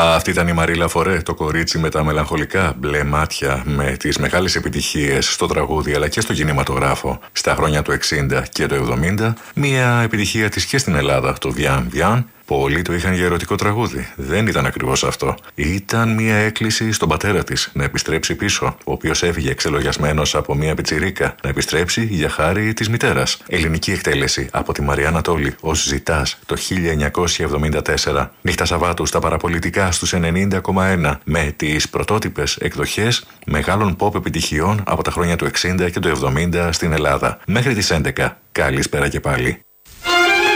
Αυτή ήταν η Μαρίλα Φορέ, το κορίτσι με τα μελαγχολικά μπλε μάτια, με τις μεγάλες επιτυχίες στο τραγούδι αλλά και στο κινηματογράφο στα χρόνια του 60 και του 70. Μια επιτυχία της και στην Ελλάδα, το Βιάν Βιάν. Πολλοί το είχαν για ερωτικό τραγούδι. Δεν ήταν ακριβώς αυτό. Ήταν μια έκκληση στον πατέρα της να επιστρέψει πίσω, ο οποίος έφυγε εξελογιασμένος από μια πιτσιρίκα, να επιστρέψει για χάρη της μητέρας. Ελληνική εκτέλεση από τη Μαρία Ανατόλη ως Ζητάς το 1974. Νύχτα Σαββάτου στα παραπολιτικά στους 90,1 με τις πρωτότυπες εκδοχές μεγάλων pop επιτυχιών από τα χρόνια του 60 και του 70 στην Ελλάδα. Μέχρι τις 11. Καλησπέρα και πάλι.